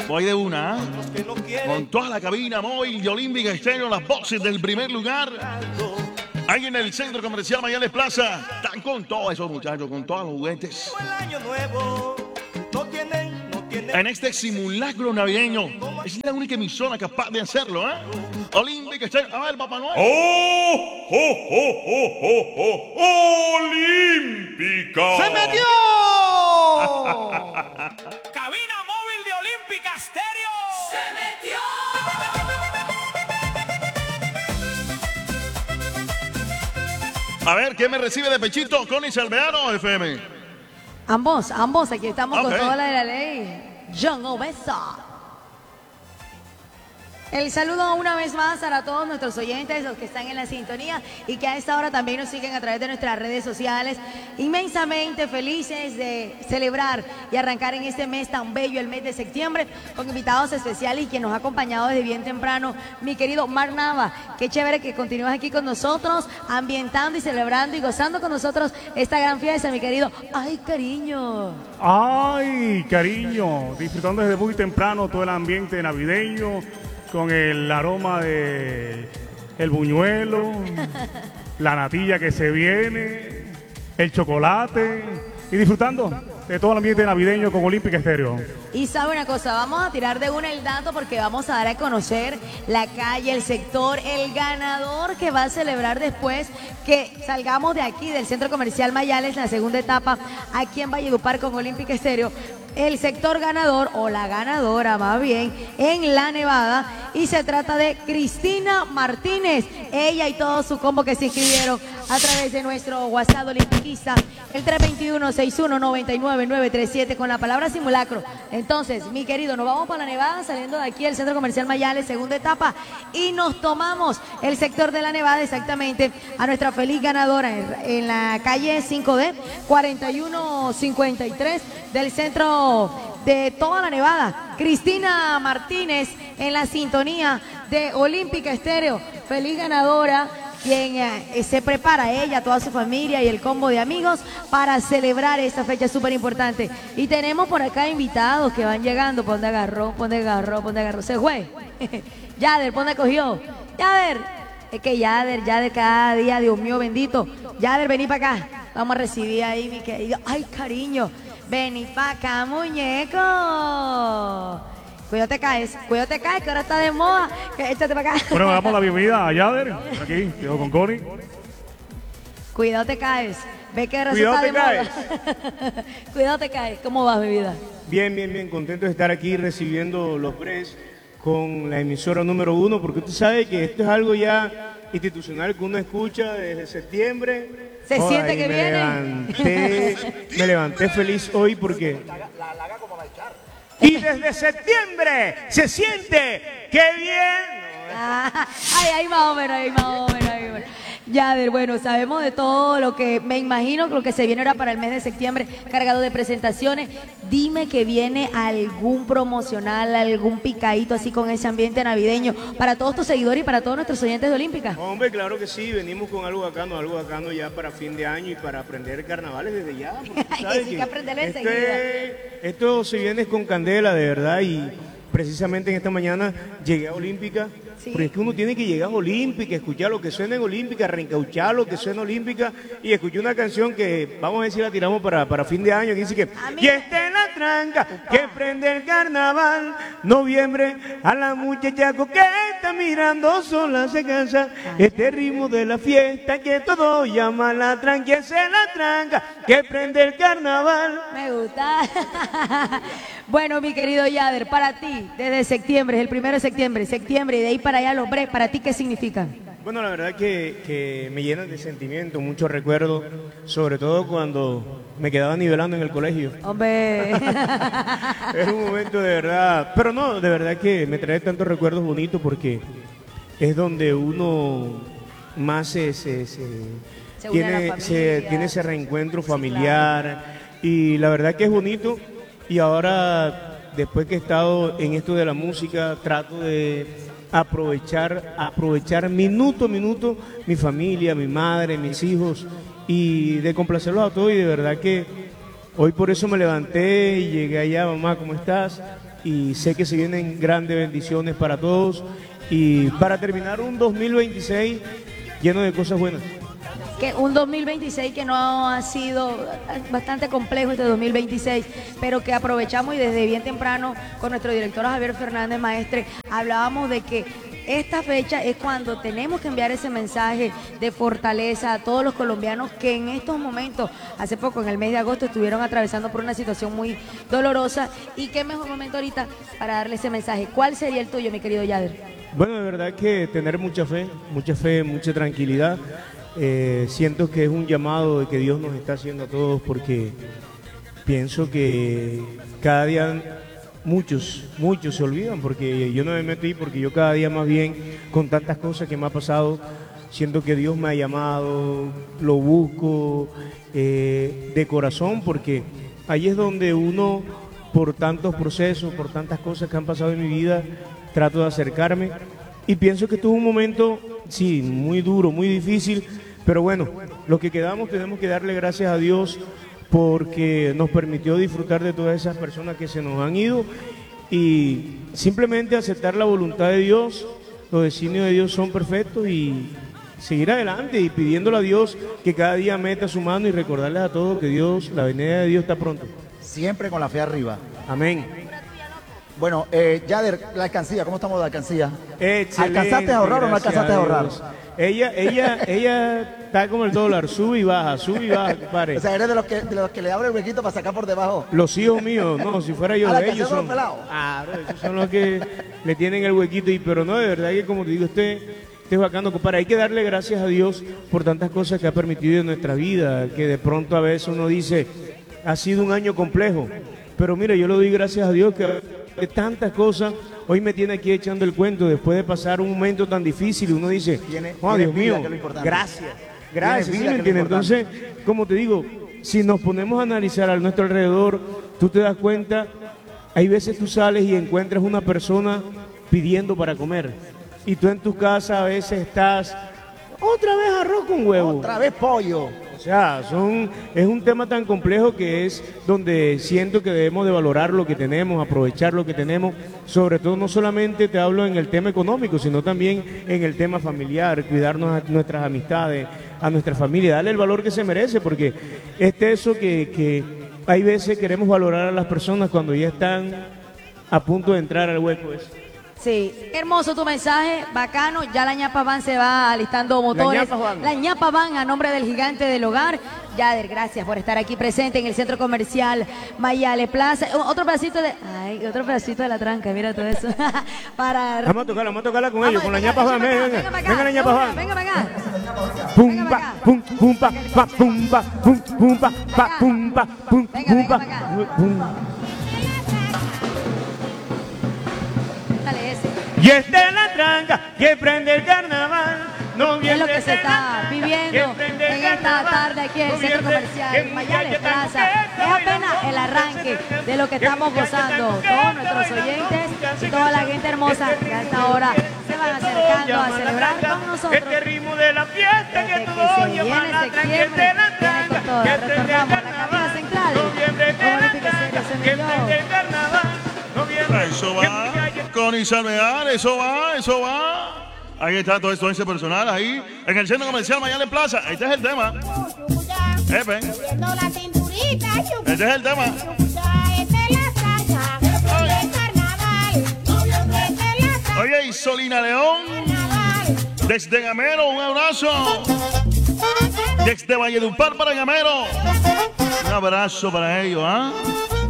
Voy de una, con toda la cabina móvil de Olímpica Estéreo, las voces del primer lugar. Ahí en el Centro Comercial Mayales Plaza. Están con todos esos muchachos, con todos los juguetes. En este simulacro navideño. Es la única emisora capaz de hacerlo, ¿eh? Olímpica Estéreo. A ver, Papá Noel. ¡Oh! ¡Oh, oh, oh, oh, oh! ¡Olímpica! ¡Se metió! Cabina móvil de Olímpica Estéreo. ¡Se metió! A ver, ¿quién me recibe de pechito? ¿Connie Salveano o FM? Ambos, aquí estamos Okay. con toda la de la ley. John Obesa. El saludo una vez más a todos nuestros oyentes, los que están en la sintonía y que a esta hora también nos siguen a través de nuestras redes sociales. Inmensamente felices de celebrar y arrancar en este mes tan bello, el mes de septiembre, con invitados especiales y quien nos ha acompañado desde bien temprano, mi querido Mar Nava. Qué chévere que continúes aquí con nosotros, ambientando y celebrando y gozando con nosotros esta gran fiesta, mi querido. ¡Ay, cariño! ¡Ay, cariño! Disfrutando desde muy temprano todo el ambiente navideño, con el aroma de el buñuelo, la natilla que se viene, el chocolate y disfrutando de todo el ambiente navideño con Olímpica Estéreo. Y sabe una cosa, vamos a tirar de una el dato porque vamos a dar a conocer la calle, el sector, el ganador que va a celebrar después que salgamos de aquí, del Centro Comercial Mayales, la segunda etapa, aquí en Valledupar con Olímpica Estéreo. El sector ganador, o la ganadora más bien, en La Nevada, y se trata de Cristina Martínez. Ella y todo su combo que se inscribieron a través de nuestro WhatsApp Olimpiquista, el 321-6199-937, con la palabra simulacro. Entonces, mi querido, nos vamos para La Nevada, saliendo de aquí el Centro Comercial Mayales, segunda etapa, y nos tomamos el sector de La Nevada, exactamente, a nuestra feliz ganadora en la calle 5D, 4153 del centro de toda La Nevada, Cristina Martínez, en la sintonía de Olímpica Estéreo. Feliz ganadora, quien se prepara, ella, toda su familia y el combo de amigos para celebrar esta fecha súper importante. Y tenemos por acá invitados que van llegando. ¿Ponde agarró? Se fue. Yader, ¿ponde cogió? Yader, es que Yader cada día, Dios mío bendito. Yader, vení para acá. Vamos a recibir ahí, mi querido. Ay, cariño. Vení para acá, muñeco. Cuidado te caes, que ahora está de moda. Échate para acá. Bueno, damos la bienvenida a Yader, aquí, quedo con Connie. Cuidado te caes. Ve que ahora Cuidado está de te moda. Cuidado te caes. ¿Cómo vas, mi vida? Bien, bien, bien, contento de estar aquí recibiendo los breves con la emisora número 1, porque usted sabe que esto es algo ya institucional que uno escucha desde septiembre. ¿Se siente que viene? Me levanté feliz hoy porque... Y desde septiembre se siente que bien. Ay, ahí más o menos. Yader, bueno, sabemos de todo lo que, me imagino que lo que se viene ahora para el mes de septiembre, cargado de presentaciones. Dime que viene algún promocional, algún picadito así con ese ambiente navideño para todos tus seguidores y para todos nuestros oyentes de Olímpica. Hombre, claro que sí, venimos con algo bacano ya para fin de año y para aprender carnavales desde ya. Hay que aprenderlo enseguida. Esto se viene con candela, de verdad, y precisamente en esta mañana llegué a Olímpica. Sí. Porque es que uno tiene que llegar a Olímpica, escuchar lo que suena en Olímpica, reencauchar lo que suena en Olímpica, y escuché una canción que, vamos a ver si la tiramos para fin de año, que dice que y esta es la tranca que prende el carnaval, noviembre, a la muchacha coqueta mirando sola se cansa, este ritmo de la fiesta que todo llama la tranca, esa es la tranca que prende el carnaval. Me gusta. Bueno, mi querido Yader, para ti, desde septiembre, es el 1 de septiembre, y de ahí para allá los breaks, ¿para ti qué significan? Bueno, la verdad que me llenan de sentimientos, muchos recuerdos, sobre todo cuando me quedaba nivelando en el colegio. ¡Hombre! Era un momento de verdad, pero no, de verdad que me trae tantos recuerdos bonitos porque es donde uno más tiene ese reencuentro familiar, y la verdad que es bonito. Y ahora, después que he estado en esto de la música, trato de aprovechar minuto a minuto mi familia, mi madre, mis hijos, y de complacerlos a todos. Y de verdad que hoy por eso me levanté y llegué allá, mamá, ¿cómo estás? y sé que se vienen grandes bendiciones para todos y para terminar un 2026 lleno de cosas buenas. Que un 2026 que no ha sido bastante complejo este 2026, pero que aprovechamos y desde bien temprano con nuestro director Javier Fernández Maestre hablábamos de que esta fecha es cuando tenemos que enviar ese mensaje de fortaleza a todos los colombianos que en estos momentos, hace poco en el mes de agosto, estuvieron atravesando por una situación muy dolorosa, y qué mejor momento ahorita para darle ese mensaje. ¿Cuál sería el tuyo, mi querido Yader? Bueno, de verdad que tener mucha fe, mucha tranquilidad. Siento que es un llamado de que Dios nos está haciendo a todos, porque pienso que cada día muchos se olvidan, porque yo no me meto ahí, porque yo cada día más bien, con tantas cosas que me ha pasado, siento que Dios me ha llamado, lo busco de corazón, porque ahí es donde uno, por tantos procesos, por tantas cosas que han pasado en mi vida, trato de acercarme, y pienso que tuvo un momento, sí, muy duro, muy difícil, pero bueno, los que quedamos tenemos que darle gracias a Dios porque nos permitió disfrutar de todas esas personas que se nos han ido y simplemente aceptar la voluntad de Dios. Los designios de Dios son perfectos y seguir adelante y pidiéndole a Dios que cada día meta su mano y recordarles a todos que Dios, la venida de Dios está pronto. Siempre con la fe arriba. Amén. Bueno, Yader, la alcancía, ¿cómo estamos de alcancía? Excelente, ¿Alcanzaste a ahorrar o no alcanzaste a ahorrar? Ella está como el dólar, sube y baja, compadre. O sea, eres de los que le abre el huequito para sacar por debajo. Los hijos míos, no, si fuera yo de ellos son. Ah, Esos son los que le tienen el huequito, pero no, de verdad que como te digo, usted es bacano, compadre. Hay que darle gracias a Dios por tantas cosas que ha permitido en nuestra vida, que de pronto a veces uno dice, ha sido un año complejo. Pero mira, yo le doy gracias a Dios que de tantas cosas, hoy me tiene aquí echando el cuento después de pasar un momento tan difícil. Uno dice, oh Dios mío, gracias, ¿sí me entiendes? Entonces, como te digo, si nos ponemos a analizar a nuestro alrededor, tú te das cuenta, hay veces tú sales y encuentras una persona pidiendo para comer, y tú en tu casa a veces estás, otra vez arroz con huevo. Otra vez pollo. O sea, es un tema tan complejo que es donde siento que debemos de valorar lo que tenemos, aprovechar lo que tenemos, sobre todo no solamente te hablo en el tema económico, sino también en el tema familiar, cuidarnos a nuestras amistades, a nuestra familia, darle el valor que se merece, porque eso que hay veces queremos valorar a las personas cuando ya están a punto de entrar al hueco ese. Sí, hermoso tu mensaje, bacano. Ya la ñapa van se va alistando motores. La ñapa van a nombre del gigante del hogar. Yader, gracias por estar aquí presente en el centro comercial Mayales Plaza. Otro pedacito de la tranca, mira todo eso. Vamos a tocarla con ellos, con la ñapa van. Venga la ñapa van. Venga para acá. Pumba, pum, pumba, pa, pumba, pum, pumba, pa, pumba, pum, pumba. Y esta es la tranca que prende el carnaval. Es lo que se está viviendo en esta tarde aquí en el centro comercial Mayales Plaza. Es apenas el arranque de lo que estamos gozando. Todos nuestros oyentes y toda la gente hermosa que a esta hora se van acercando a celebrar con nosotros. Este ritmo de la fiesta que se viene septiembre, viene con todo. Retornamos a la cabina central. Eso va, con Isabel, eso va. Ahí está todo ese personal ahí, en el centro comercial Mayales Plaza. Este es el tema. Este es el tema. Oye, y Solina León, desde Gamero, un abrazo. Desde Valledupar para Gamero, un abrazo para ellos, ¿ah?